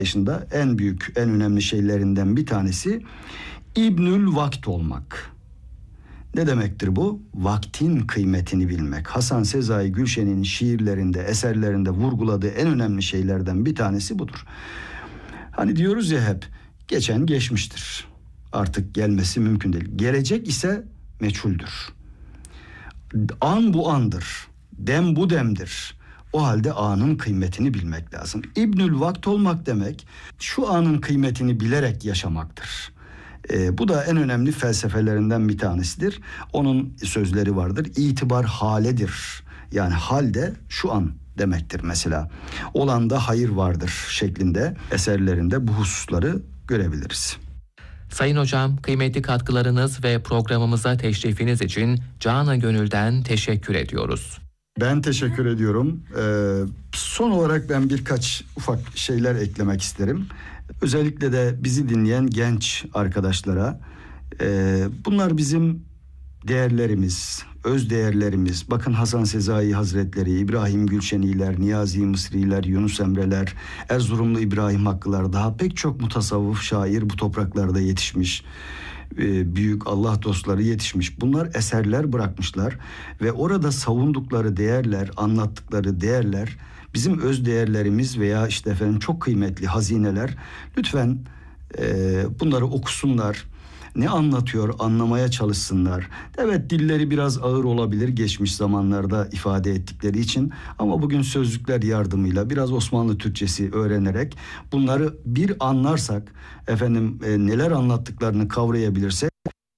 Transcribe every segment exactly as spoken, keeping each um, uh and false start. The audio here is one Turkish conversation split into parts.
yaşında en büyük, en önemli şeylerinden bir tanesi İbnül Vakt olmak. Ne demektir bu? Vaktin kıymetini bilmek. Hasan Sezai Gülşen'in şiirlerinde, eserlerinde vurguladığı en önemli şeylerden bir tanesi budur. Hani diyoruz ya hep, geçen geçmiştir. Artık gelmesi mümkün değil. Gelecek ise meçhuldür. An bu andır. Dem bu demdir. O halde anın kıymetini bilmek lazım. İbnül Vakt olmak demek, şu anın kıymetini bilerek yaşamaktır. E, bu da en önemli felsefelerinden bir tanesidir. Onun sözleri vardır. İtibar haledir. Yani halde şu an demektir mesela. Olanda hayır vardır şeklinde eserlerinde bu hususları görebiliriz. Sayın Hocam, kıymetli katkılarınız ve programımıza teşrifiniz için canı gönülden teşekkür ediyoruz. Ben teşekkür ediyorum. Ee, son olarak ben birkaç ufak şeyler eklemek isterim. Özellikle de bizi dinleyen genç arkadaşlara, e, bunlar bizim değerlerimiz, öz değerlerimiz. Bakın Hasan Sezai Hazretleri, İbrahim Gülşeniler, Niyazi Mısriler, Yunus Emreler, Erzurumlu İbrahim Hakkılar, daha pek çok mutasavvıf şair bu topraklarda yetişmiş. Büyük Allah dostları yetişmiş. Bunlar eserler bırakmışlar ve orada savundukları değerler, anlattıkları değerler bizim öz değerlerimiz veya işte efendim çok kıymetli hazineler. Lütfen e, bunları okusunlar. Ne anlatıyor anlamaya çalışsınlar. Evet, dilleri biraz ağır olabilir geçmiş zamanlarda ifade ettikleri için, ama bugün sözlükler yardımıyla biraz Osmanlı Türkçesi öğrenerek bunları bir anlarsak, efendim e, neler anlattıklarını kavrayabilirsek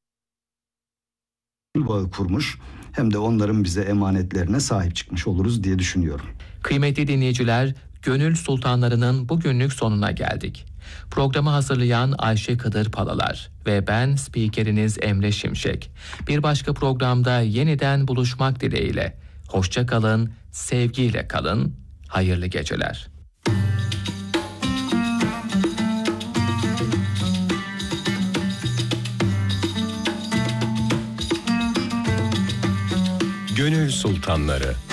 bağı kurmuş, hem de onların bize emanetlerine sahip çıkmış oluruz diye düşünüyorum. Kıymetli dinleyiciler, Gönül Sultanları'nın bugünlük sonuna geldik. Programı hazırlayan Ayşe Kıdır Palalar ve ben spikeriniz Emre Şimşek. Bir başka programda yeniden buluşmak dileğiyle. Hoşça kalın, sevgiyle kalın, hayırlı geceler. Gönül Sultanları.